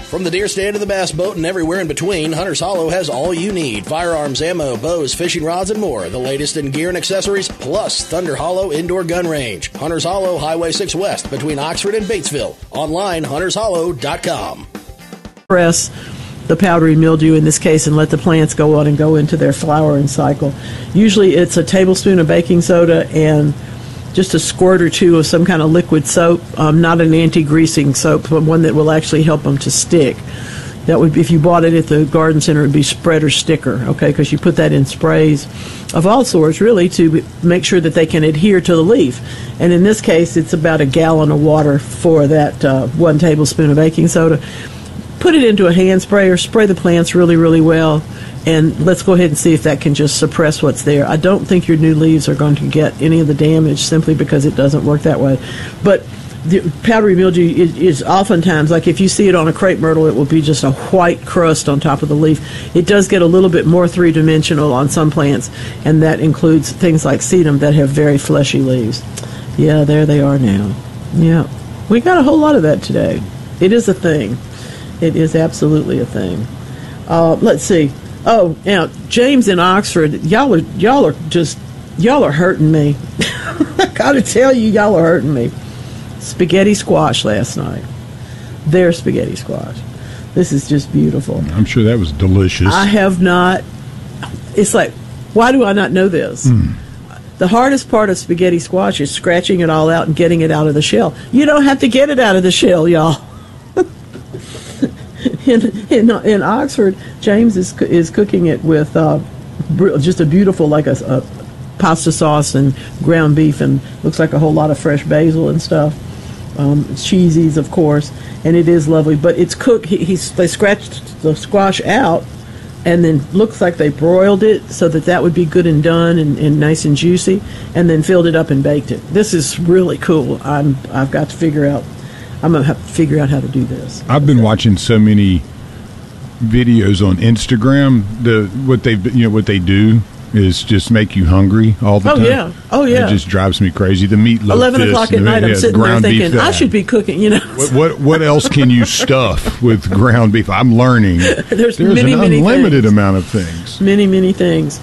From the deer stand to the bass boat and everywhere in between, Hunter's Hollow has all you need. Firearms, ammo, bows, fishing rods, and more. The latest in gear and accessories, plus Thunder Hollow Indoor Gun Range. Hunter's Hollow, Highway 6 West, between Oxford and Batesville. Online, huntershollow.com. Press the powdery mildew in this case and let the plants go on and go into their flowering cycle. Usually it's a tablespoon of baking soda and just a squirt or two of some kind of liquid soap, not an anti-greasing soap, but one that will actually help them to stick. That would be, if you bought it at the garden center, it would be spread or sticker, okay, because you put that in sprays of all sorts, really, to make sure that they can adhere to the leaf. And in this case, it's about a gallon of water for that 1 tablespoon of baking soda. Put it into a hand sprayer, spray the plants really, really well, and let's go ahead and see if that can just suppress what's there. I don't think your new leaves are going to get any of the damage simply because it doesn't work that way. But the powdery mildew is oftentimes, like if you see it on a crepe myrtle, it will be just a white crust on top of the leaf. It does get a little bit more three-dimensional on some plants, and that includes things like sedum that have very fleshy leaves. Yeah, there they are now. Yeah, we got a whole lot of that today. It is a thing. It is absolutely a thing. Let's see. Oh, now James in Oxford, y'all are hurting me. I gotta tell you, y'all are hurting me. Spaghetti squash last night. Their spaghetti squash. This is just beautiful. I'm sure that was delicious. I have not. It's like, why do I not know this? The hardest part of spaghetti squash is scratching it all out and getting it out of the shell. You don't have to get it out of the shell, y'all. In Oxford, James is cooking it with just a beautiful, like a pasta sauce and ground beef, and looks like a whole lot of fresh basil and stuff. Cheesies, of course, and it is lovely. But it's cooked. They scratched the squash out, and then looks like they broiled it so that would be good and done and nice and juicy, and then filled it up and baked it. This is really cool. I've got to figure out. I'm going to have to figure out how to do this. I've been watching so many videos on Instagram. What they do is just make you hungry all the time. Oh, yeah. It just drives me crazy. The meatloaf 11 o'clock at night, I'm sitting there thinking, I should be cooking, What else can you stuff with ground beef? I'm learning. There's many, an unlimited amount of things. Many, many things.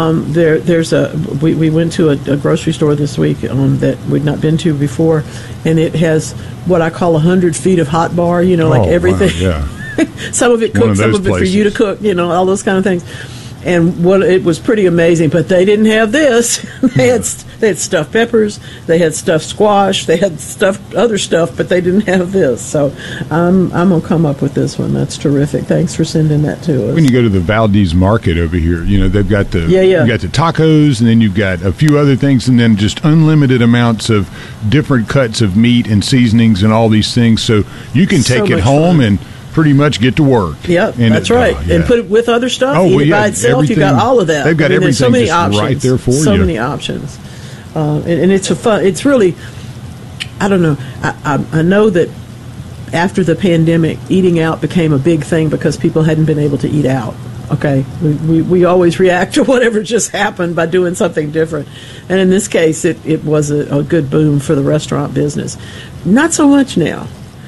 We went to a grocery store this week that we'd not been to before, and it has what I call 100 feet of hot bar, like everything. Wow, yeah. Some of it cooked, some of it for you to cook, all those kind of things. And it was pretty amazing, but they didn't have this. They had stuffed peppers, they had stuffed squash, they had other stuff, but they didn't have this. So I'm gonna come up with this one. That's terrific. Thanks for sending that to us. When you go to the Valdez Market over here, they've got you got the tacos, and then you've got a few other things, and then just unlimited amounts of different cuts of meat and seasonings and all these things. So you can take it home and pretty much get to work. Yep, that's right. And put it with other stuff. Eat it by itself. You got all of that. They've got everything so many just options, right there for you. So many options. And it's it's really, I don't know. I know that after the pandemic, eating out became a big thing because people hadn't been able to eat out. Okay, we always react to whatever just happened by doing something different. And in this case, it was a good boom for the restaurant business. Not so much now.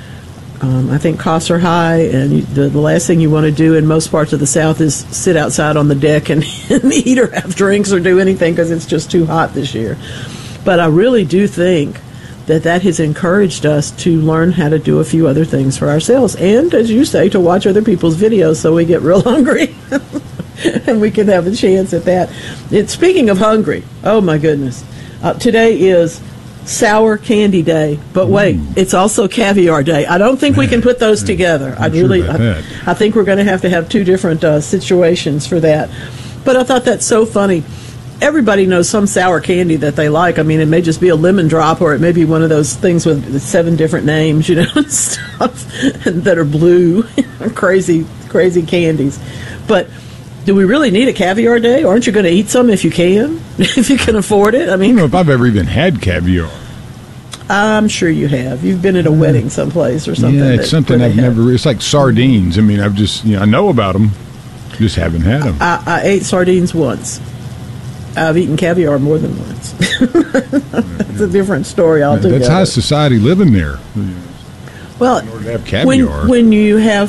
I think costs are high, and the last thing you want to do in most parts of the South is sit outside on the deck and eat or have drinks or do anything because it's just too hot this year. But I really do think that has encouraged us to learn how to do a few other things for ourselves, and, as you say, to watch other people's videos so we get real hungry and we can have a chance at that. Speaking of hungry, oh my goodness, today is sour candy day, but wait, it's also caviar day. I don't think we can put those together. I think we're going to have two different situations for that. But I thought that's so funny. Everybody knows some sour candy that they like. I mean, it may just be a lemon drop, or it may be one of those things with 7 different names, and stuff that are blue, crazy candies. But do we really need a caviar day? Aren't you going to eat some if you can? If you can afford it? I mean, I don't know if I've ever even had caviar. I'm sure you have. You've been at a wedding someplace or something. Yeah, it's something I've never. It's like sardines. I mean, I've just I know about them, just haven't had them. I ate sardines once. I've eaten caviar more than once. It's a different story altogether. That's high society living there. Well, in order to have caviar. When you have